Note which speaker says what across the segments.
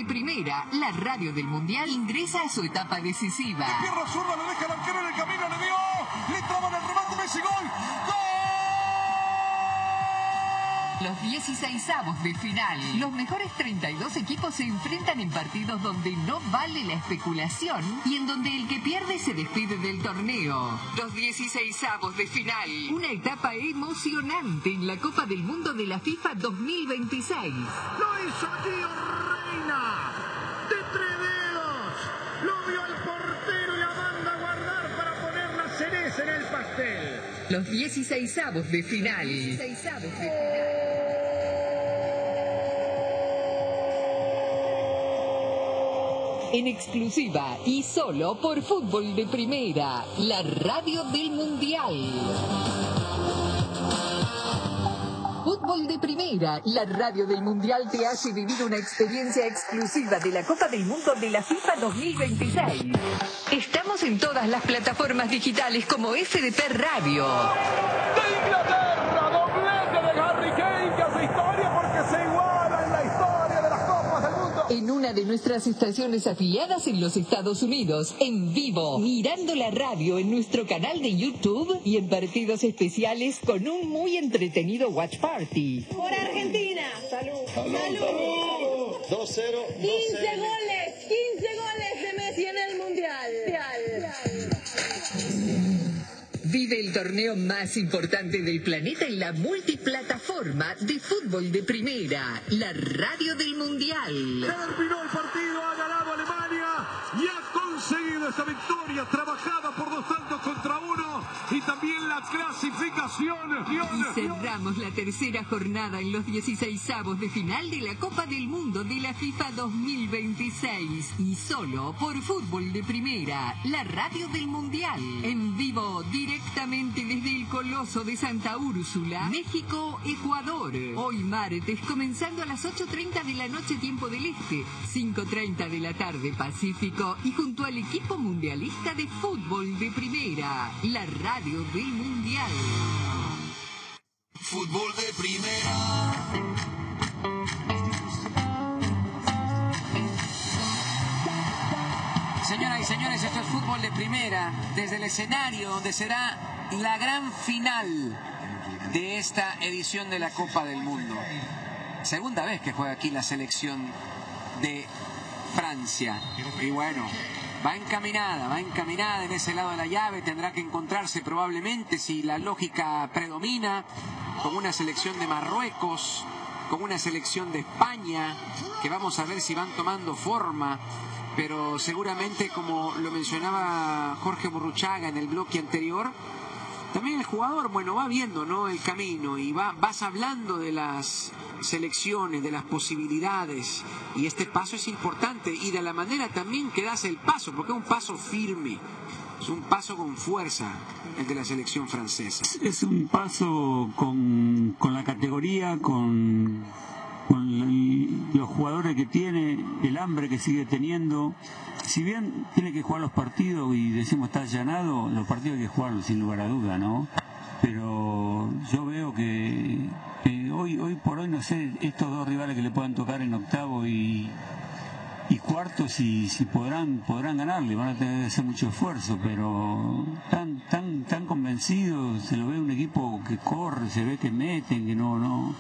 Speaker 1: de Primera, la radio del Mundial, ingresa a su etapa decisiva.
Speaker 2: De pierna zurda, lo deja el arquero en el camino, le dio, le traban el remate, Messi, gol.
Speaker 1: Los 16avos de final. Los mejores 32 equipos se enfrentan en partidos donde no vale la especulación y en donde el que pierde se despide del torneo. Los 16avos de final. Una etapa emocionante en la Copa del Mundo de la FIFA 2026.
Speaker 3: Lo hizo Gio Reyna. De 3 dedos. Lo vio el portero y la manda a guardar para poner la cereza en el pastel.
Speaker 1: Los 16avos de final. En exclusiva y solo por Fútbol de Primera, la radio del Mundial. Fútbol de Primera, la radio del Mundial te hace vivir una experiencia exclusiva de la Copa del Mundo de la FIFA 2026. Estamos en todas las plataformas digitales como FDP Radio.
Speaker 3: De Inglaterra, doblete de Harry Kane que hace historia porque se iguala en la historia de las Copas del Mundo.
Speaker 1: En una de nuestras estaciones afiliadas en los Estados Unidos, en vivo, mirando la radio en nuestro canal de YouTube y en partidos especiales con un muy entretenido watch party.
Speaker 4: Por Argentina. Salud.
Speaker 5: Salud.
Speaker 4: 2-0. 15 goles de Messi en el Mundial.
Speaker 1: Vive el torneo más importante del planeta en la multiplataforma de Fútbol de Primera, la radio del Mundial.
Speaker 3: Terminó el partido, ha ganado Alemania y ha conseguido esa victoria trabajada por 2-1 y también la clasificación.
Speaker 1: Y cerramos la tercera jornada en los 16avos de final de la Copa del Mundo de la FIFA 2026. Y solo por Fútbol de Primera, la radio del Mundial. En vivo, directamente desde el Coloso de Santa Úrsula, México, Ecuador. Hoy martes, comenzando a las 8:30 de la noche, tiempo del Este, 5:30 de la tarde, Pacífico, y junto al equipo mundialista de Fútbol de Primera, la radio del Mundial.
Speaker 2: Fútbol de Primera.
Speaker 6: Señoras y señores, esto es Fútbol de Primera, desde el escenario donde será la gran final de esta edición de la Copa del Mundo. Segunda vez que juega aquí la selección de Francia. Y bueno, va encaminada en ese lado de la llave. Tendrá que encontrarse probablemente, si la lógica predomina, con una selección de Marruecos, con una selección de España, que vamos a ver si van tomando forma. Pero seguramente, como lo mencionaba Jorge Burruchaga en el bloque anterior, también el jugador, bueno, va viendo, ¿no?, el camino, y vas hablando de las selecciones, de las posibilidades, y este paso es importante, y de la manera también que das el paso, porque es un paso firme, es un paso con fuerza el de la selección francesa.
Speaker 7: Es un paso con la categoría, con los jugadores que tiene, el hambre que sigue teniendo. Si bien tiene que jugar los partidos y decimos está allanado, los partidos hay que jugarlos sin lugar a duda, ¿no? Pero yo veo que hoy por hoy, no sé, estos dos rivales que le puedan tocar en octavo y cuartos, si podrán ganarle, van a tener que hacer mucho esfuerzo, pero tan convencidos, se lo ve un equipo que corre, se ve que meten, que no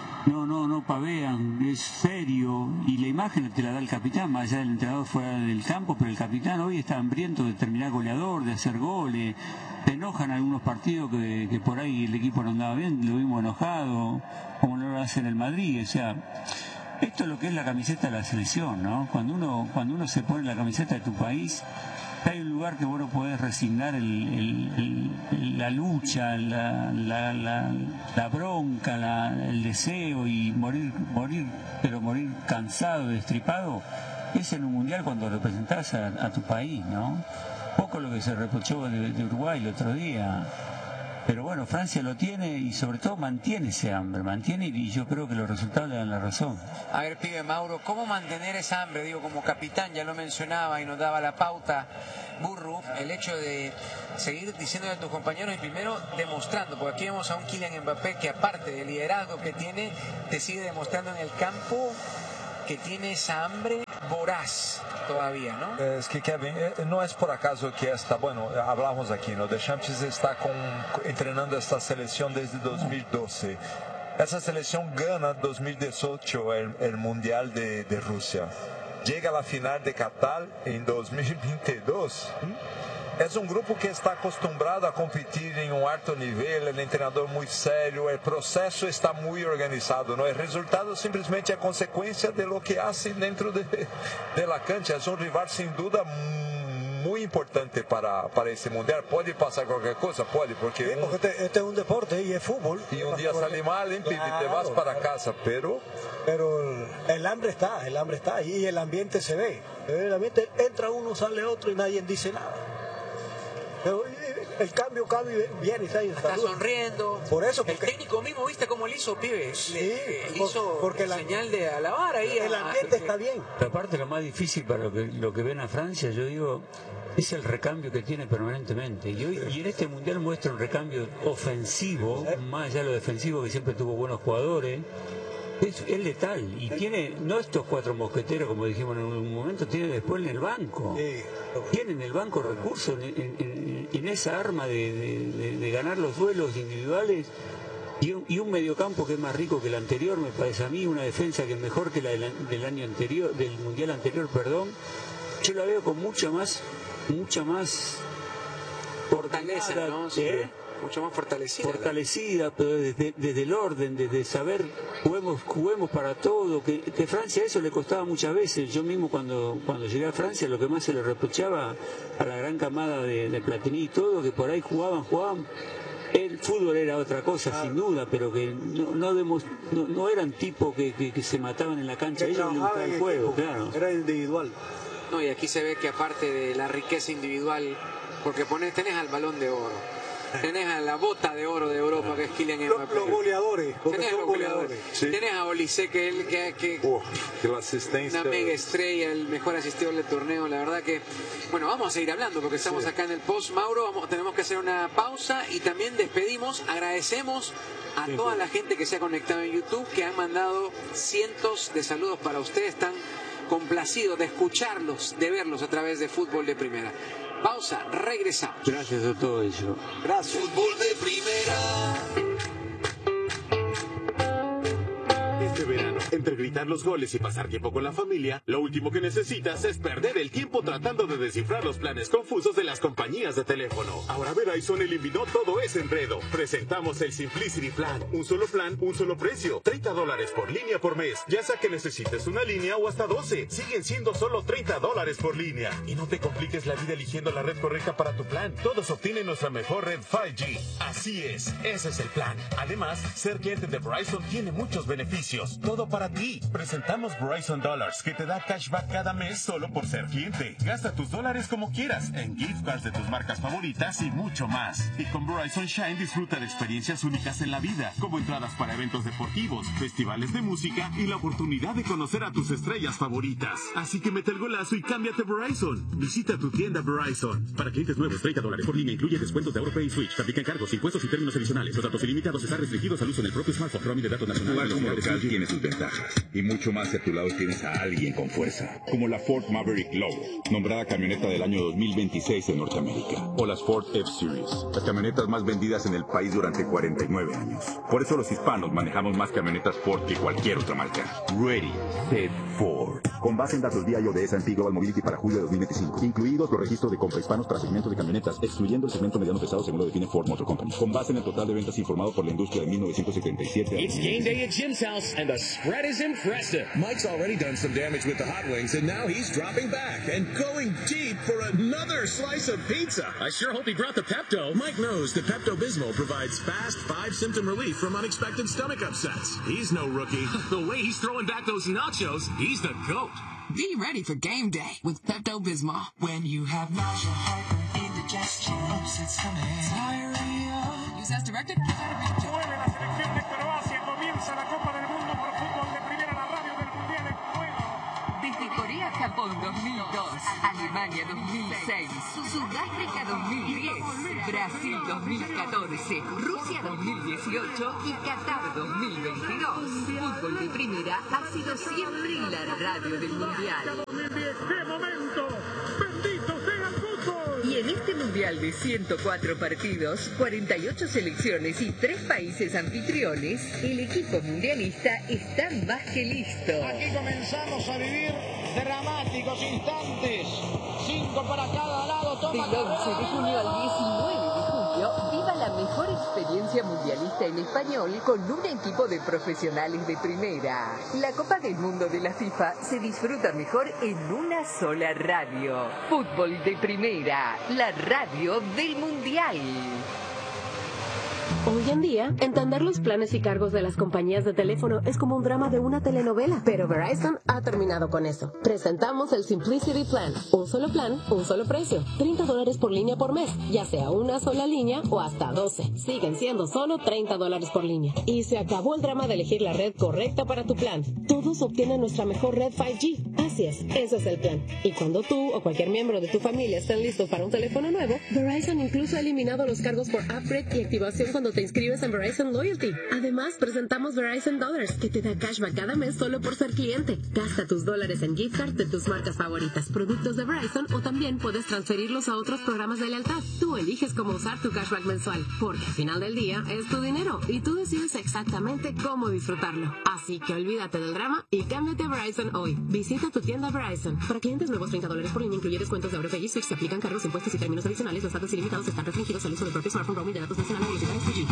Speaker 7: pavean, es serio, y la imagen te la da el capitán, más allá del entrenador fuera del campo, pero el capitán hoy está hambriento de terminar goleador, de hacer goles. Te enojan algunos partidos que por ahí el equipo no andaba bien, lo vimos enojado, como no lo hace en el Madrid. O sea, esto es lo que es la camiseta de la selección, ¿no? Cuando uno se pone la camiseta de tu país, hay un lugar que vos no podés resignar la lucha, la bronca, el deseo, y morir cansado, destripado, es en un mundial cuando representás a tu país, ¿no? Poco lo que se reprochó de Uruguay el otro día. Pero bueno, Francia lo tiene y sobre todo mantiene ese hambre, y yo creo que los resultados le dan la razón.
Speaker 6: A ver, pibe Mauro, ¿cómo mantener esa hambre? Digo, como capitán, ya lo mencionaba y nos daba la pauta Burru, el hecho de seguir diciéndole a tus compañeros y primero demostrando, porque aquí vemos a un Kylian Mbappé que, aparte del liderazgo que tiene, te sigue demostrando en el campo que tiene esa hambre voraz todavía, ¿no?
Speaker 5: Es que, Kevin, no es por acaso que hablamos aquí, ¿no? Deschamps está entrenando esta selección desde 2012. Esa selección gana 2018 el Mundial de Rusia. Llega a la final de Qatar en 2022. Es un grupo que está acostumbrado a competir en un alto nivel, el entrenador muy serio, el proceso está muy organizado, ¿no? El resultado simplemente es consecuencia de lo que hace dentro de la cancha. Es un rival sin duda muy importante para este mundial. Puede pasar cualquier cosa, porque
Speaker 8: este es un deporte y es fútbol.
Speaker 5: Y un día sale mal, y te vas para casa, pero
Speaker 8: el hambre está y el ambiente se ve. El ambiente entra uno, sale otro y nadie dice nada. Pero el cambio viene,
Speaker 6: está sonriendo.
Speaker 8: Por eso,
Speaker 6: el técnico mismo, ¿viste cómo le hizo, pibe?
Speaker 8: Sí,
Speaker 6: hizo
Speaker 8: porque
Speaker 6: la señal de alabar ahí.
Speaker 8: El ambiente está bien.
Speaker 7: Pero aparte, lo más difícil para lo que ven a Francia, yo digo, es el recambio que tiene permanentemente. Y en este mundial muestra un recambio ofensivo, más allá de lo defensivo, que siempre tuvo buenos jugadores. Es letal y tiene, no estos 4 mosqueteros como dijimos en un momento, tiene después en el banco. Tiene en el banco recursos en esa arma de ganar los duelos individuales y un mediocampo que es más rico que el anterior, me parece a mí, una defensa que es mejor que la del año anterior, del mundial anterior, perdón. Yo la veo con mucha más
Speaker 6: fortaleza, ¿no? Sí. Mucho más fortalecida, pero desde el orden, desde saber juguemos para todo, que Francia eso le costaba muchas veces. Yo mismo cuando llegué a Francia, lo que más se le reprochaba a la gran camada de Platini y todo, que por ahí jugaban. El fútbol era otra cosa, sin duda, pero que no eran tipos que se mataban en la cancha, ellos le gustaban el juego, claro.
Speaker 8: Era individual.
Speaker 6: No, y aquí se ve que aparte de la riqueza individual, porque tenés al Balón de Oro, tenés a la bota de oro de Europa, que es Kylian Mbappé.
Speaker 8: Los goleadores.
Speaker 6: Tenés a los goleadores. Sí. Tenés a Olise, que
Speaker 5: la asistencia,
Speaker 6: una mega estrella, el mejor asistidor del torneo. La verdad que, bueno, vamos a seguir hablando porque estamos acá en el post, Mauro. Tenemos que hacer una pausa y también despedimos. Agradecemos a toda la gente que se ha conectado en YouTube, que han mandado cientos de saludos para ustedes. Están complacidos de escucharlos, de verlos a través de Fútbol de Primera. Pausa, regresamos.
Speaker 7: Gracias a todo eso.
Speaker 6: Gracias.
Speaker 9: Fútbol de Primera. Este verano, entre gritar los goles y pasar tiempo con la familia, lo último que necesitas es perder el tiempo tratando de descifrar los planes confusos de las compañías de teléfono. Ahora Verizon eliminó todo ese enredo. Presentamos el Simplicity Plan. Un solo plan, un solo precio. $30 por línea por mes. Ya sea que necesites una línea o hasta 12. Siguen siendo solo $30 por línea. Y no te compliques la vida eligiendo la red correcta para tu plan. Todos obtienen nuestra mejor red 5G. Así es, ese es el plan. Además, ser cliente de Verizon tiene muchos beneficios. Todo para ti. Presentamos Verizon Dollars, que te da cashback cada mes solo por ser cliente. Gasta tus dólares como quieras, en gift cards de tus marcas favoritas y mucho más. Y con Verizon Shine disfruta de experiencias únicas en la vida, como entradas para eventos deportivos, festivales de música y la oportunidad de conocer a tus estrellas favoritas. Así que mete el golazo y cámbiate a Verizon. Visita tu tienda Verizon. Para clientes nuevos, $30 por línea incluye descuentos de AutoPay y Switch. Aplican cargos, impuestos y términos adicionales. Los datos ilimitados están restringidos al uso en el propio smartphone. Roaming de datos nacionales.
Speaker 10: Jugar como local tiene sus ventajas. Y mucho más si a tu lado tienes a alguien con fuerza. Como la Ford Maverick Lobo, nombrada camioneta del año 2026 en Norteamérica. O las Ford F-Series, las camionetas más vendidas en el país durante 49 años. Por eso los hispanos manejamos más camionetas Ford que cualquier otra marca. Ready, Set, Ford. Con base en datos DIO de S&P Global Mobility para julio de 2025. Incluidos los registros de compra hispanos para segmentos de camionetas, excluyendo el segmento mediano pesado según lo define Ford Motor Company. Con base en el total de ventas informado por la industria de 1977.
Speaker 11: It's game day at Jim's house, and the spread is impressive. Mike's already done some damage with the hot wings, and now he's dropping back and going deep for another slice of pizza. I sure hope he brought the Pepto. Mike knows that Pepto-Bismol provides fast 5-symptom relief from unexpected stomach upsets. He's no rookie. The way he's throwing back those nachos, he's the GOAT.
Speaker 12: Be ready for game day with Pepto-Bismol. When you have nausea, heartburn, indigestion, upsets, diarrhea. Use as directed.
Speaker 3: Mueve la selección de Croacia, comienza la Copa del Mundo por Fútbol de Primera, la radio del Mundial en juego.
Speaker 1: Desde Corea-Japón 2002, Alemania 2006, Sudáfrica 2010, Brasil 2014, Rusia 2018 y Qatar 2022. Fútbol de Primera ha sido siempre la radio del Mundial.
Speaker 3: ¡Qué momento! ¡Bendito sea el fútbol!
Speaker 1: Y en este Mundial de 104 partidos, 48 selecciones y 3 países anfitriones, el equipo mundialista está más que listo.
Speaker 3: Aquí comenzamos a vivir dramáticos instantes. 5 para cada lado. Toma
Speaker 1: Del 11 de junio al 19 de julio, viva la mejor experiencia mundialista en español con un equipo de profesionales de primera. La Copa del Mundo de la FIFA se disfruta mejor en una sola radio. Fútbol de Primera, la radio del Mundial.
Speaker 13: Hoy en día, entender los planes y cargos de las compañías de teléfono es como un drama de una telenovela, pero Verizon ha terminado con eso. Presentamos el Simplicity Plan. Un solo plan, un solo precio. $30 por línea por mes, ya sea una sola línea o hasta 12. Siguen siendo solo $30 por línea. Y se acabó el drama de elegir la red correcta para tu plan. Todos obtienen nuestra mejor red 5G. Así es, ese es el plan. Y cuando tú o cualquier miembro de tu familia estén listos para un teléfono nuevo, Verizon incluso ha eliminado los cargos por upgrade y activación cuando te inscribes en Verizon Loyalty. Además, presentamos Verizon Dollars, que te da cashback cada mes solo por ser cliente. Gasta tus dólares en gift cards de tus marcas favoritas, productos de Verizon, o también puedes transferirlos a otros programas de lealtad. Tú eliges cómo usar tu cashback mensual, porque al final del día es tu dinero y tú decides exactamente cómo disfrutarlo. Así que olvídate del drama y cámbiate a Verizon hoy. Visita tu tienda Verizon. Para clientes nuevos, $30 por línea incluye descuentos de AutoPay y Switch. Se aplican cargos, impuestos y términos adicionales. Los datos ilimitados están restringidos al uso del propio smartphone. Roaming de datos nacionales y velocidades 3G.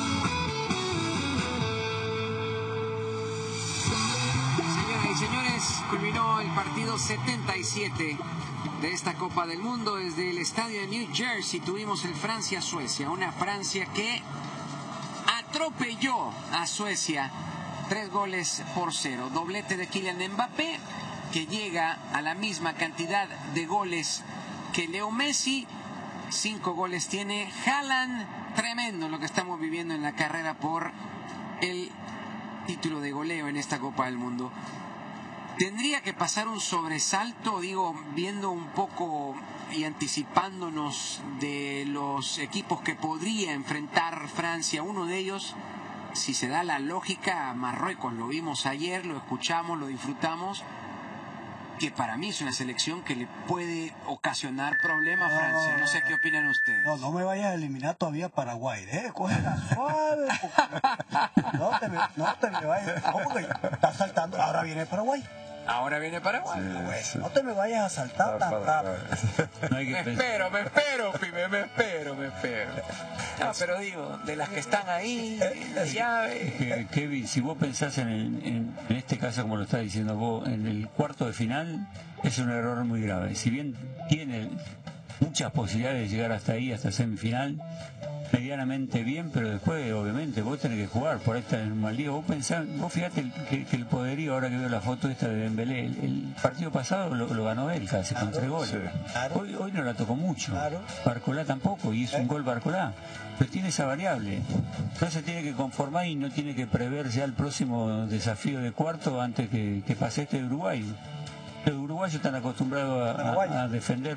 Speaker 6: Señoras y señores, culminó el partido 77 de esta Copa del Mundo. Desde el estadio de New Jersey tuvimos el Francia-Suecia, una Francia que atropelló a Suecia 3-0. Doblete de Kylian Mbappé, que llega a la misma cantidad de goles que Leo Messi. 5 goles tiene Haaland. Tremendo lo que estamos viviendo en la carrera por el título de goleo en esta Copa del Mundo. Tendría que pasar un sobresalto, digo, viendo un poco y anticipándonos de los equipos que podría enfrentar Francia. Uno de ellos, si se da la lógica, Marruecos. Lo vimos ayer, lo escuchamos, lo disfrutamos, que para mí es una selección que le puede ocasionar problemas a Francia. No sé qué opinan ustedes.
Speaker 8: No me vayas a eliminar todavía a Paraguay, cógela suave. No te me vayas. ¿Cómo que estás saltando? Ahora viene Paraguay.
Speaker 6: Ahora viene Paraguay.
Speaker 8: Sí. No te me vayas a saltar tan rápido.
Speaker 6: Me espero, pibe, me espero. No, pero digo, de las que están ahí, la llave.
Speaker 7: Kevin, si vos pensás en este caso, como lo estás diciendo vos, en el cuarto de final, es un error muy grave. Si bien tiene muchas posibilidades de llegar hasta ahí, hasta semifinal, medianamente bien, pero después obviamente vos tenés que jugar por esta normalidad. Vos fíjate que el poderío, ahora que veo la foto esta de Dembélé, el partido pasado lo ganó él casi con 3 goles. Claro. Hoy no la tocó mucho. Claro. Barcolá tampoco, y hizo un gol Barcolá. Pero tiene esa variable. Entonces tiene que conformar y no tiene que prever ya el próximo desafío de cuarto antes que pase este de Uruguay. Los uruguayos están acostumbrados a defender,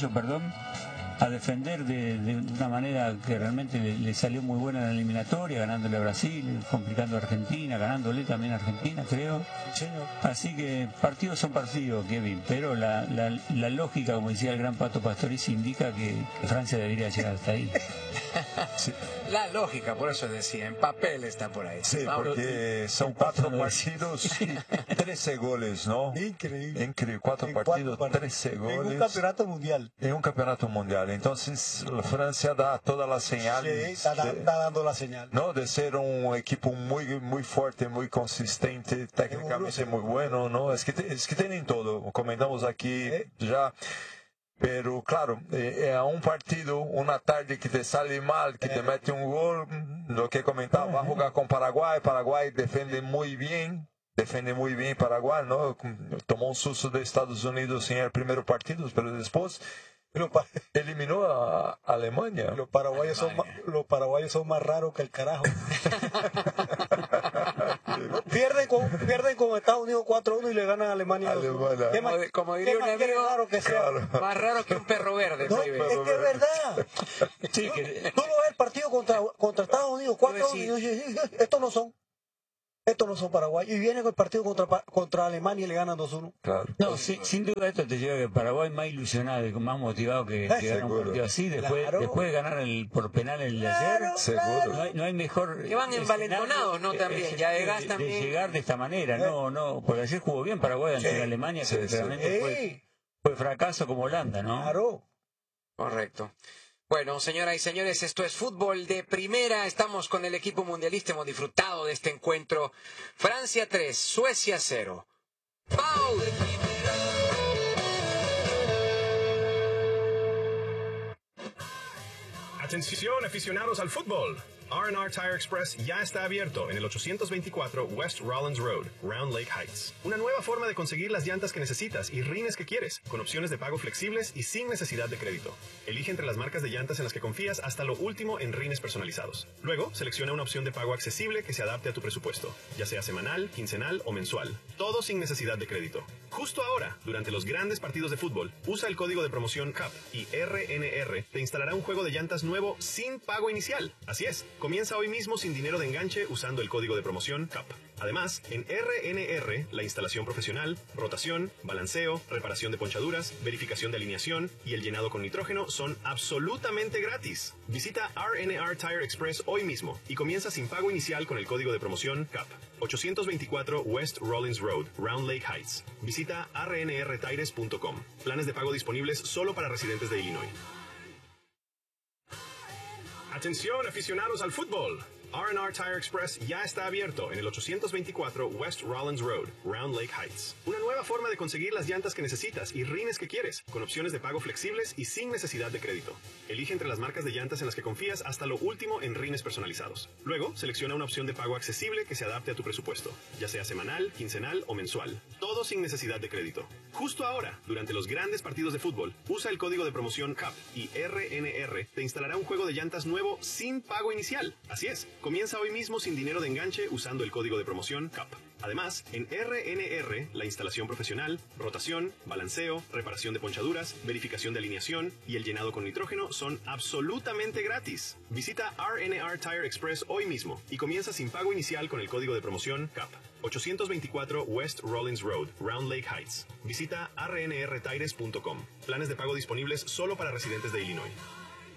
Speaker 7: a defender de una manera que realmente le salió muy buena en la eliminatoria, ganándole a Brasil, complicando a Argentina, ganándole también a Argentina, creo. Así que partidos son partidos, Kevin, pero la lógica, como decía el gran Pato Pastoriz, indica que Francia debería llegar hasta ahí.
Speaker 6: Sí. La lógica, por eso decía, en papel está por ahí.
Speaker 5: Sí, porque son 4 partidos, 13 goles, ¿no? Increíble. 4 partidos, 13 goles.
Speaker 8: En un campeonato mundial.
Speaker 5: En un campeonato mundial. Entonces, Francia da toda la señal.
Speaker 8: Sí, está dando la señal.
Speaker 5: ¿No? De ser un equipo muy fuerte, muy consistente, técnicamente muy bueno, ¿no? Es que tienen todo. Comentamos aquí ya. Pero claro, a un partido, una tarde que te sale mal, que te mete un gol, lo que comentaba, va a jugar con Paraguay defiende muy bien Paraguay, ¿no? Tomó un susto de Estados Unidos en el primer partido, pero después eliminó a Alemania.
Speaker 8: Los paraguayos son más raros que el carajo. Pierden con Estados Unidos 4-1 y le ganan a Alemania 2-1.
Speaker 6: Como diría un amigo,
Speaker 8: raro que sea.
Speaker 6: más raro que un perro verde.
Speaker 8: No, es que es verdad.
Speaker 7: Sí,
Speaker 8: Tú lo ves el partido contra Estados Unidos 4-1 y dices, estos no son paraguayos. Y viene con el partido contra Alemania y le ganan 2-1.
Speaker 5: Claro.
Speaker 7: No, sin duda esto te lleva a que Paraguay más ilusionado y más motivado que ganar un partido así después de ganar por penal el de ayer.
Speaker 5: Seguro.
Speaker 7: No hay mejor.
Speaker 6: Que van envalentonados, ¿no? También, ya de gas también.
Speaker 7: De llegar de esta manera, no, porque ayer jugó bien Paraguay ante Alemania, que realmente fue fracaso como Holanda, ¿no?
Speaker 8: Claro.
Speaker 6: Correcto. Bueno, señoras y señores, esto es fútbol de primera. Estamos con el equipo mundialista. Hemos disfrutado de este encuentro. Francia 3, Suecia 0. ¡Pau!
Speaker 14: Atención, aficionados al fútbol. R&R Tire Express ya está abierto en el 824 West Rollins Road, Round Lake Heights. Una nueva forma de conseguir las llantas que necesitas y rines que quieres, con opciones de pago flexibles y sin necesidad de crédito. Elige entre las marcas de llantas en las que confías hasta lo último en rines personalizados. Luego, selecciona una opción de pago accesible que se adapte a tu presupuesto, ya sea semanal, quincenal o mensual. Todo sin necesidad de crédito. Justo ahora, durante los grandes partidos de fútbol, usa el código de promoción CUP y RNR te instalará un juego de llantas nuevo sin pago inicial. Así es. Comienza hoy mismo sin dinero de enganche usando el código de promoción CUP. Además, en RNR, la instalación profesional, rotación, balanceo, reparación de ponchaduras, verificación de alineación y el llenado con nitrógeno son absolutamente gratis. Visita R&R Tire Express hoy mismo y comienza sin pago inicial con el código de promoción CUP. 824 West Rollins Road, Round Lake Heights. Visita rnrtires.com. Planes de pago disponibles solo para residentes de Illinois. Atención, aficionados al fútbol. R&R Tire Express ya está abierto en el 824 West Rollins Road, Round Lake Heights. Una nueva forma de conseguir las llantas que necesitas y rines que quieres, con opciones de pago flexibles y sin necesidad de crédito. Elige entre las marcas de llantas en las que confías hasta lo último en rines personalizados. Luego, selecciona una opción de pago accesible que se adapte a tu presupuesto, ya sea semanal, quincenal o mensual. Todo sin necesidad de crédito. Justo ahora, durante los grandes partidos de fútbol, usa el código de promoción CUP y RNR te instalará un juego de llantas nuevo sin pago inicial. Así es. Comienza hoy mismo sin dinero de enganche usando el código de promoción CUP. Además, en RNR, la instalación profesional, rotación, balanceo, reparación de ponchaduras, verificación de alineación y el llenado con nitrógeno son absolutamente gratis. Visita R&R Tire Express hoy mismo y comienza sin pago inicial con el código de promoción CUP. 824 West Rollins Road, Round Lake Heights. Visita rnrtires.com. Planes de pago disponibles solo para residentes de Illinois.